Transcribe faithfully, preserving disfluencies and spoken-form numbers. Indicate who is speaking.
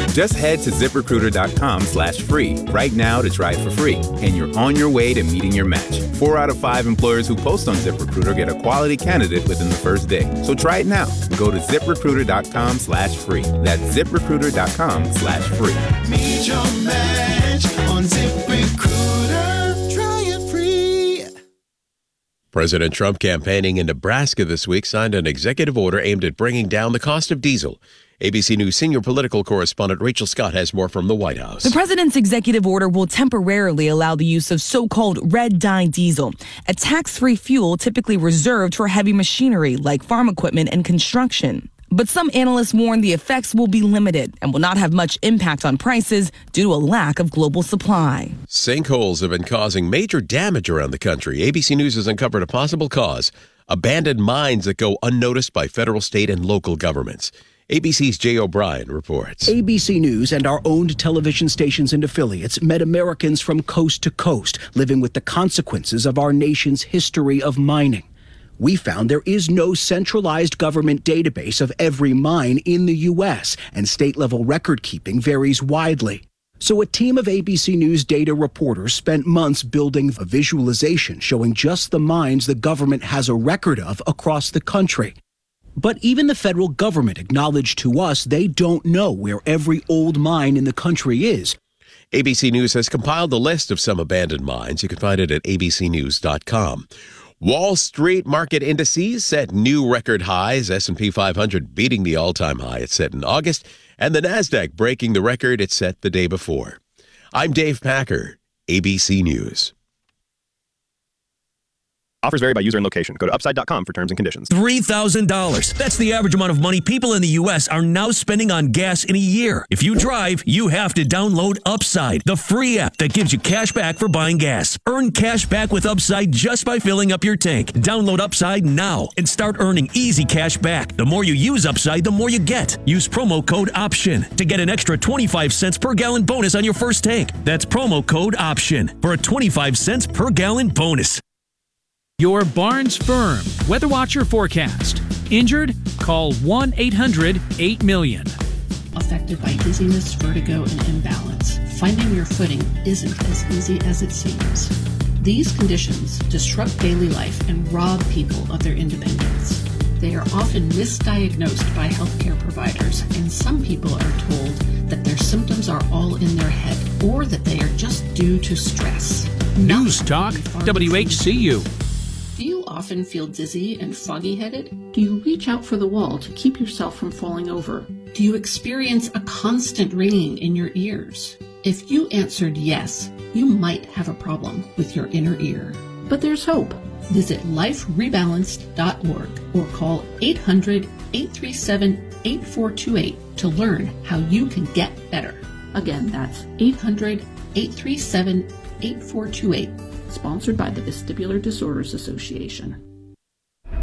Speaker 1: Just head to ZipRecruiter.com slash free right now to try it for free, and you're on your way to meeting your match. Four out of five employers who post on ZipRecruiter get a quality candidate within the first day. So try it now. Go to ZipRecruiter.com slash free. That's ZipRecruiter.com slash free.
Speaker 2: Meet your match on ZipRecruiter. Try it free.
Speaker 3: President Trump, campaigning in Nebraska this week, signed an executive order aimed at bringing down the cost of diesel. A B C News senior political correspondent Rachel Scott has more from the White House.
Speaker 4: The president's executive order will temporarily allow the use of so-called red dye diesel, a tax-free fuel typically reserved for heavy machinery like farm equipment and construction. But some analysts warn the effects will be limited and will not have much impact on prices due to a lack of global supply.
Speaker 3: Sinkholes have been causing major damage around the country. A B C News has uncovered a possible cause: abandoned mines that go unnoticed by federal, state, and local governments. A B C's Jay O'Brien reports.
Speaker 5: A B C News and our owned television stations and affiliates met Americans from coast to coast living with the consequences of our nation's history of mining. We found there is no centralized government database of every mine in the U S, and state-level record-keeping varies widely. So a team of A B C News data reporters spent months building a visualization showing just the mines the government has a record of across the country. But even the federal government acknowledged to us they don't know where every old mine in the country is.
Speaker 3: A B C News has compiled a list of some abandoned mines. You can find it at A B C news dot com. Wall Street market indices set new record highs, S and P five hundred beating the all-time high it set in August, and the NASDAQ breaking the record it set the day before. I'm Dave Packer, A B C News.
Speaker 6: Offers vary by user and location. Go to upside dot com for terms and conditions.
Speaker 7: three thousand dollars. That's the average amount of money people in the U S are now spending on gas in a year. If you drive, you have to download Upside, the free app that gives you cash back for buying gas. Earn cash back with Upside just by filling up your tank. Download Upside now and start earning easy cash back. The more you use Upside, the more you get. Use promo code OPTION to get an extra twenty-five cents per gallon bonus on your first tank. That's promo code OPTION for a twenty-five cents per gallon bonus.
Speaker 8: Your Barnes Firm Weather Watcher forecast. Injured? Call one eight hundred eight million.
Speaker 9: Affected by dizziness, vertigo, and imbalance. Finding your footing isn't as easy as it seems. These conditions disrupt daily life and rob people of their independence. They are often misdiagnosed by healthcare providers, and some people are told that their symptoms are all in their head or that they are just due to stress.
Speaker 8: News Talk, W H C U.
Speaker 9: Do you often feel dizzy and foggy-headed? Do you reach out for the wall to keep yourself from falling over? Do you experience a constant ringing in your ears? If you answered yes, you might have a problem with your inner ear. But there's hope. Visit life rebalanced dot org or call eight hundred eight three seven eight four two eight to learn how you can get better. Again, that's eight hundred eight three seven eight four two eight. Sponsored by the Vestibular Disorders Association.